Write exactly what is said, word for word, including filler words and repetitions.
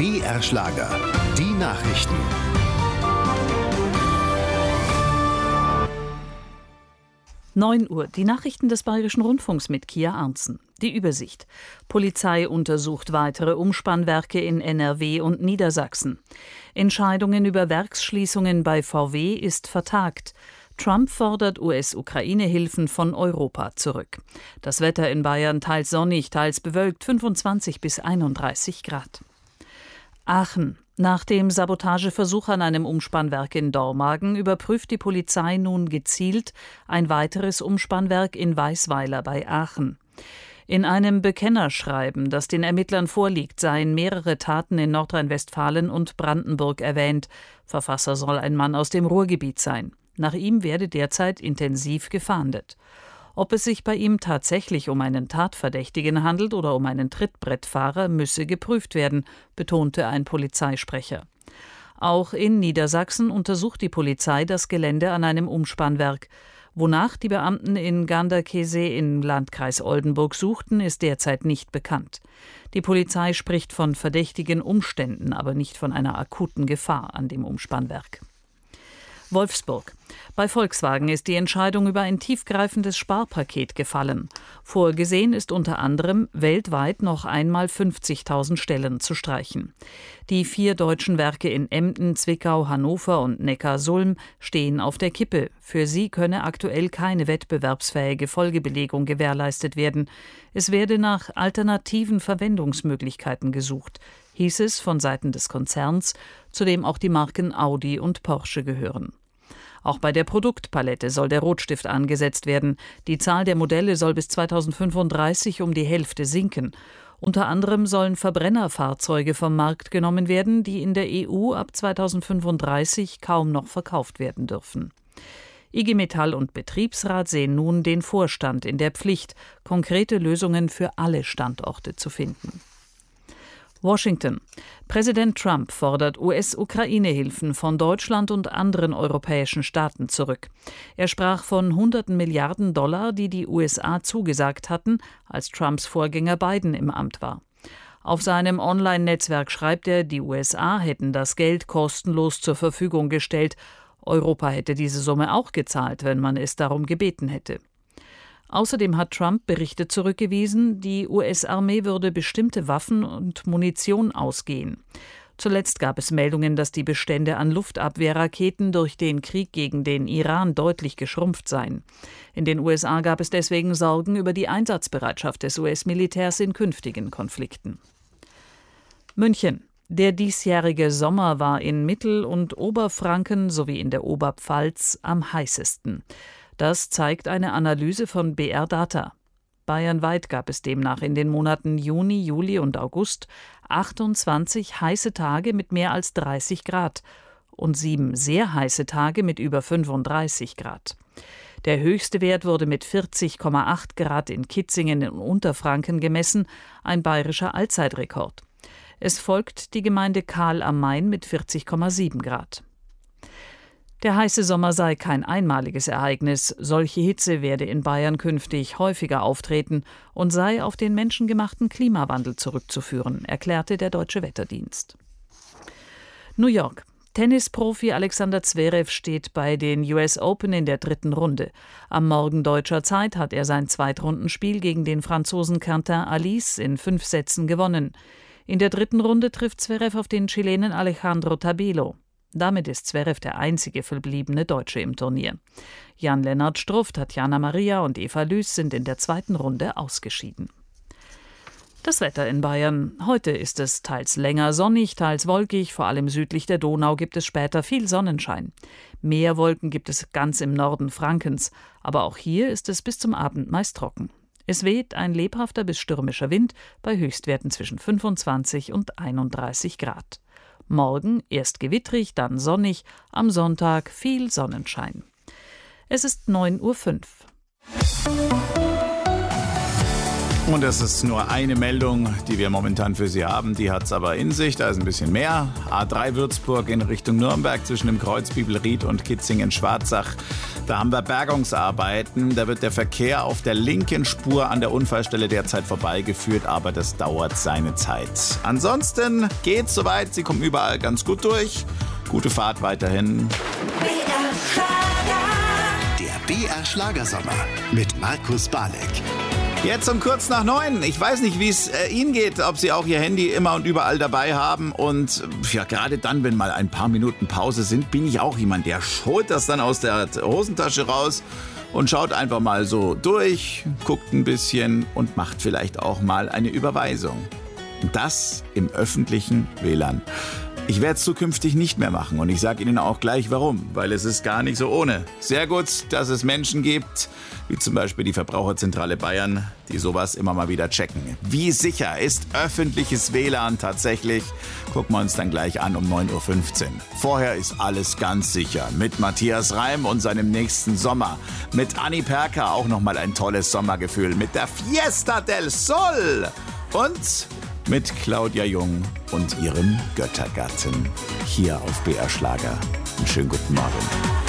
B R-Schlager. Die Nachrichten. neun Uhr. Die Nachrichten des Bayerischen Rundfunks mit Kia Arntzen. Die Übersicht. Polizei untersucht weitere Umspannwerke in N R W und Niedersachsen. Entscheidungen über Werksschließungen bei V W ist vertagt. Trump fordert U S-Ukraine-Hilfen von Europa zurück. Das Wetter in Bayern teils sonnig, teils bewölkt, fünfundzwanzig bis einunddreißig Grad. Aachen. Nach dem Sabotageversuch an einem Umspannwerk in Dormagen überprüft die Polizei nun gezielt ein weiteres Umspannwerk in Weisweiler bei Aachen. In einem Bekennerschreiben, das den Ermittlern vorliegt, seien mehrere Taten in Nordrhein-Westfalen und Brandenburg erwähnt. Verfasser soll ein Mann aus dem Ruhrgebiet sein. Nach ihm werde derzeit intensiv gefahndet. Ob es sich bei ihm tatsächlich um einen Tatverdächtigen handelt oder um einen Trittbrettfahrer, müsse geprüft werden, betonte ein Polizeisprecher. Auch in Niedersachsen untersucht die Polizei das Gelände an einem Umspannwerk. Wonach die Beamten in Ganderkesee im Landkreis Oldenburg suchten, ist derzeit nicht bekannt. Die Polizei spricht von verdächtigen Umständen, aber nicht von einer akuten Gefahr an dem Umspannwerk. Wolfsburg. Bei Volkswagen ist die Entscheidung über ein tiefgreifendes Sparpaket gefallen. Vorgesehen ist unter anderem, weltweit noch einmal fünfzigtausend Stellen zu streichen. Die vier deutschen Werke in Emden, Zwickau, Hannover und Neckarsulm stehen auf der Kippe. Für sie könne aktuell keine wettbewerbsfähige Folgebelegung gewährleistet werden. Es werde nach alternativen Verwendungsmöglichkeiten gesucht, hieß es von Seiten des Konzerns, zu dem auch die Marken Audi und Porsche gehören. Auch bei der Produktpalette soll der Rotstift angesetzt werden. Die Zahl der Modelle soll bis zweitausendfünfunddreißig um die Hälfte sinken. Unter anderem sollen Verbrennerfahrzeuge vom Markt genommen werden, die in der E U ab zweitausendfünfunddreißig kaum noch verkauft werden dürfen. I G Metall und Betriebsrat sehen nun den Vorstand in der Pflicht, konkrete Lösungen für alle Standorte zu finden. Washington. Präsident Trump fordert U S-Ukraine-Hilfen von Deutschland und anderen europäischen Staaten zurück. Er sprach von hunderten Milliarden Dollar, die die U S A zugesagt hatten, als Trumps Vorgänger Biden im Amt war. Auf seinem Online-Netzwerk schreibt er, die U S A hätten das Geld kostenlos zur Verfügung gestellt. Europa hätte diese Summe auch gezahlt, wenn man es darum gebeten hätte. Außerdem hat Trump Berichte zurückgewiesen, die U S-Armee würde bestimmte Waffen und Munition ausgehen. Zuletzt gab es Meldungen, dass die Bestände an Luftabwehrraketen durch den Krieg gegen den Iran deutlich geschrumpft seien. In den U S A gab es deswegen Sorgen über die Einsatzbereitschaft des U S-Militärs in künftigen Konflikten. München. Der diesjährige Sommer war in Mittel- und Oberfranken sowie in der Oberpfalz am heißesten. Das zeigt eine Analyse von B R Data. Bayernweit gab es demnach in den Monaten Juni, Juli und August achtundzwanzig heiße Tage mit mehr als dreißig Grad und sieben sehr heiße Tage mit über fünfunddreißig Grad. Der höchste Wert wurde mit vierzig Komma acht Grad in Kitzingen in Unterfranken gemessen, ein bayerischer Allzeitrekord. Es folgt die Gemeinde Kahl am Main mit vierzig Komma sieben Grad. Der heiße Sommer sei kein einmaliges Ereignis. Solche Hitze werde in Bayern künftig häufiger auftreten und sei auf den menschengemachten Klimawandel zurückzuführen, erklärte der Deutsche Wetterdienst. New York. Tennisprofi Alexander Zverev steht bei den U S Open in der dritten Runde. Am Morgen deutscher Zeit hat er sein Zweitrundenspiel gegen den Franzosen Quentin Alice in fünf Sätzen gewonnen. In der dritten Runde trifft Zverev auf den Chilenen Alejandro Tabilo. Damit ist Zverev der einzige verbliebene Deutsche im Turnier. Jan-Lennart Struff, Tatjana Maria und Eva Lüß sind in der zweiten Runde ausgeschieden. Das Wetter in Bayern. Heute ist es teils länger sonnig, teils wolkig. Vor allem südlich der Donau gibt es später viel Sonnenschein. Mehr Wolken gibt es ganz im Norden Frankens. Aber auch hier ist es bis zum Abend meist trocken. Es weht ein lebhafter bis stürmischer Wind bei Höchstwerten zwischen fünfundzwanzig und einunddreißig Grad. Morgen erst gewittrig, dann sonnig, am Sonntag viel Sonnenschein. Es ist neun Uhr fünf. Und das ist nur eine Meldung, die wir momentan für Sie haben. Die hat es aber in sich. Da ist ein bisschen mehr. A drei Würzburg in Richtung Nürnberg zwischen dem Kreuz Bibelried und Kitzingen-Schwarzach. Da haben wir Bergungsarbeiten. Da wird der Verkehr auf der linken Spur an der Unfallstelle derzeit vorbeigeführt. Aber das dauert seine Zeit. Ansonsten geht's soweit. Sie kommen überall ganz gut durch. Gute Fahrt weiterhin. Der B R Schlagersommer mit Markus Balek. Jetzt um kurz nach neun. Ich weiß nicht, wie es äh, Ihnen geht, ob Sie auch Ihr Handy immer und überall dabei haben. Und ja, gerade dann, wenn mal ein paar Minuten Pause sind, bin ich auch jemand, der holt das dann aus der Hosentasche raus und schaut einfach mal so durch, guckt ein bisschen und macht vielleicht auch mal eine Überweisung. Und das im öffentlichen W L A N. Ich werde es zukünftig nicht mehr machen und ich sage Ihnen auch gleich warum, weil es ist gar nicht so ohne. Sehr gut, dass es Menschen gibt, wie zum Beispiel die Verbraucherzentrale Bayern, die sowas immer mal wieder checken. Wie sicher ist öffentliches W L A N tatsächlich? Gucken wir uns dann gleich an um neun Uhr fünfzehn. Vorher ist alles ganz sicher mit Matthias Reim und seinem nächsten Sommer. Mit Anni Perka auch nochmal ein tolles Sommergefühl mit der Fiesta del Sol. Und mit Claudia Jung und ihrem Göttergatten hier auf B R Schlager. Einen schönen guten Morgen.